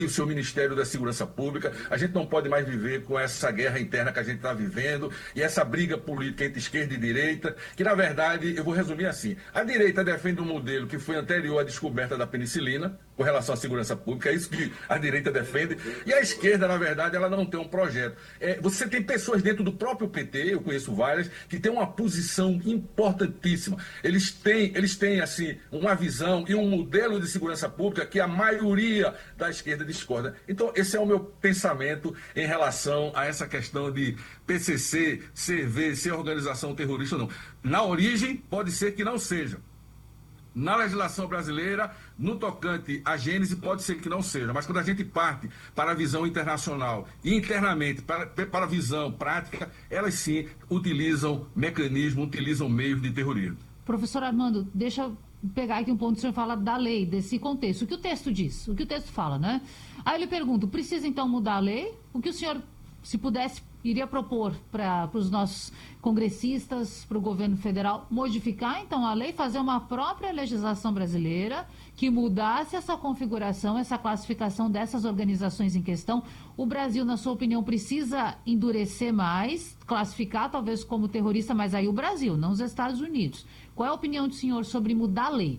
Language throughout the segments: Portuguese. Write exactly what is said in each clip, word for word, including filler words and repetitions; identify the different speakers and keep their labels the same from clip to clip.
Speaker 1: o seu Ministério da Segurança Pública. A gente não pode mais viver com essa guerra interna que a gente está vivendo e essa briga política entre esquerda e direita, que na verdade, eu vou resumir assim, a direita defende um modelo que foi anterior à descoberta da penicilina, com relação à segurança pública, é isso que a direita defende, e a esquerda, na verdade, ela não tem um projeto. É, você tem pessoas dentro do próprio P T, eu conheço várias, que têm uma posição importantíssima. Eles têm, eles têm assim, uma visão e um modelo de segurança pública que a maioria da esquerda discorda. Então, esse é o meu pensamento em relação a essa questão de P C C, C V, ser organização terrorista ou não. Na origem, pode ser que não seja. Na legislação brasileira, no tocante à gênese, pode ser que não seja. Mas quando a gente parte para a visão internacional e internamente para, para a visão prática, elas sim utilizam mecanismos, utilizam meios de terrorismo.
Speaker 2: Professor Armando, deixa eu pegar aqui um ponto que o senhor fala da lei, desse contexto. O que o texto diz? O que o texto fala, né? Aí eu lhe pergunto, precisa então mudar a lei? O que o senhor, se pudesse, iria propor para os nossos congressistas, para o governo federal, modificar então a lei, fazer uma própria legislação brasileira que mudasse essa configuração, essa classificação dessas organizações em questão? O Brasil, na sua opinião, precisa endurecer mais, classificar talvez como terrorista, mas aí o Brasil, não os Estados Unidos. Qual é a opinião do senhor sobre mudar a lei?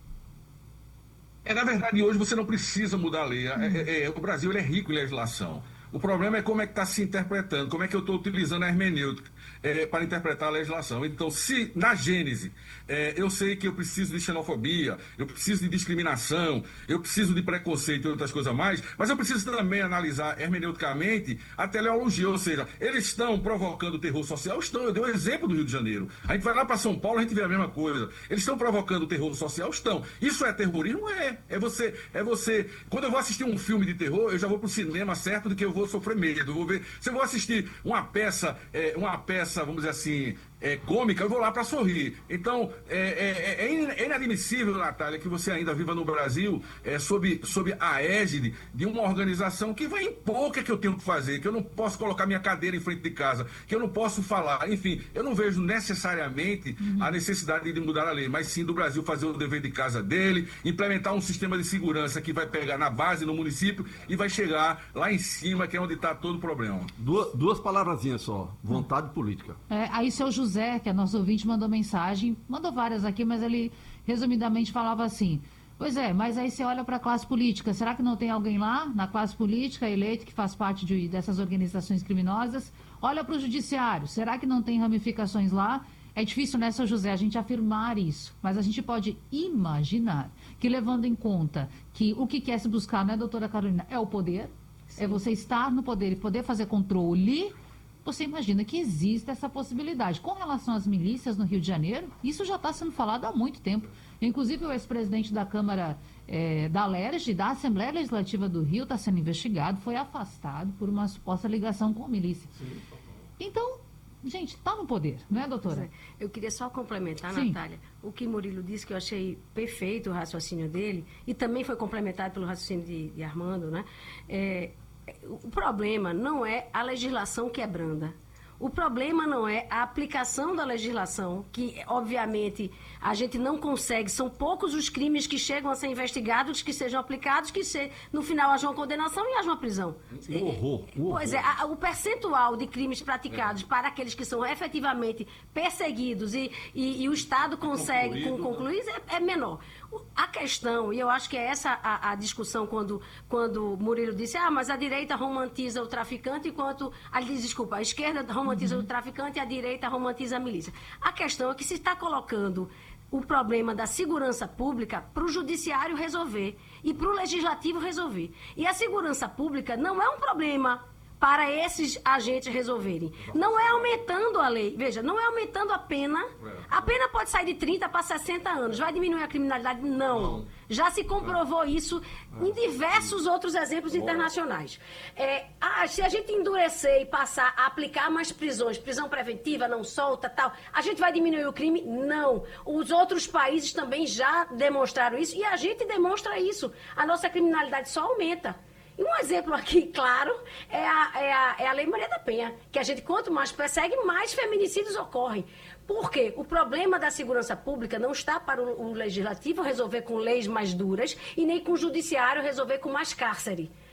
Speaker 1: É, na verdade, hoje você não precisa mudar a lei. É, é, é, o Brasil ele é rico em legislação. O problema é como é que está se interpretando, como é que eu estou utilizando a hermenêutica é, para interpretar a legislação. Então, se na gênese é, eu sei que eu preciso de xenofobia, eu preciso de discriminação, eu preciso de preconceito e outras coisas mais, mas eu preciso também analisar hermeneuticamente a teleologia, ou seja, eles estão provocando terror social? Estão. Eu dei um exemplo do Rio de Janeiro. A gente vai lá para São Paulo, a gente vê a mesma coisa. Eles estão provocando terror social? Estão. Isso é terrorismo? É. É você, é você. Quando eu vou assistir um filme de terror, eu já vou para o cinema certo de que eu vou sofrer medo. Eu vou ver. Se eu vou assistir uma peça, é, uma peça, vamos dizer assim, é, cômica, eu vou lá para sorrir. Então, é, é, é inadmissível, Natália, que você ainda viva no Brasil é, sob, sob a égide de uma organização que vai impor o que, é que eu tenho que fazer, que eu não posso colocar minha cadeira em frente de casa, que eu não posso falar. Enfim, eu não vejo necessariamente uhum. a necessidade de mudar a lei, mas sim do Brasil fazer o dever de casa dele, implementar um sistema de segurança que vai pegar na base, no município, e vai chegar lá em cima, que é onde está todo o problema.
Speaker 3: Duas, duas palavrazinhas só, vontade política.
Speaker 2: É, aí seu José, que é nosso ouvinte, mandou mensagem, mandou várias aqui, mas ele resumidamente falava assim: pois é, mas aí você olha para a classe política, será que não tem alguém lá na classe política eleito que faz parte de, dessas organizações criminosas? Olha para o judiciário, será que não tem ramificações lá? É difícil, né, seu José, a gente afirmar isso, mas a gente pode imaginar que, levando em conta que o que quer se buscar, né, doutora Carolina, é o poder, Sim. é você estar no poder e poder fazer controle. Você imagina que existe essa possibilidade. Com relação às milícias no Rio de Janeiro, isso já está sendo falado há muito tempo. Inclusive, o ex-presidente da Câmara é, da Alerj, da Assembleia Legislativa do Rio, está sendo investigado, foi afastado por uma suposta ligação com a milícia. Sim. Então, gente, está no poder, não é, doutora?
Speaker 4: Eu queria só complementar,
Speaker 2: Sim.
Speaker 4: Natália, o que Murilo disse, que eu achei perfeito o raciocínio dele, e também foi complementado pelo raciocínio de, de Armando, né? É, o problema não é a legislação que é branda. O problema não é a aplicação da legislação, que, obviamente, a gente não consegue. São poucos os crimes que chegam a ser investigados, que sejam aplicados, que se, no final haja uma condenação e haja uma prisão.
Speaker 3: Um horror, um horror.
Speaker 4: Pois é, a, o percentual de crimes praticados é. para aqueles que são efetivamente perseguidos e, e, e o Estado consegue concluir, concluir é, é menor. A questão, e eu acho que é essa a, a discussão quando, quando Murilo disse, ah, mas a direita romantiza o traficante, enquanto, a, desculpa, a esquerda romantiza uhum. o traficante e a direita romantiza a milícia. A questão é que se está colocando o problema da segurança pública para o judiciário resolver e para o legislativo resolver. E a segurança pública não é um problema para esses agentes resolverem. Não é aumentando a lei. Veja, não é aumentando a pena. A pena pode sair de trinta para sessenta anos. Vai diminuir a criminalidade? Não. Já se comprovou isso em diversos outros exemplos internacionais. É, ah, se a gente endurecer e passar a aplicar mais prisões, prisão preventiva, não solta, tal, a gente vai diminuir o crime? Não. Os outros países também já demonstraram isso e a gente demonstra isso. A nossa criminalidade só aumenta. E um exemplo aqui, claro, é a, é, a, é a Lei Maria da Penha, que a gente, quanto mais persegue, mais feminicídios ocorrem. Por quê? O problema da segurança pública não está para o, o legislativo resolver com leis mais duras e nem com o judiciário resolver com mais cárcere.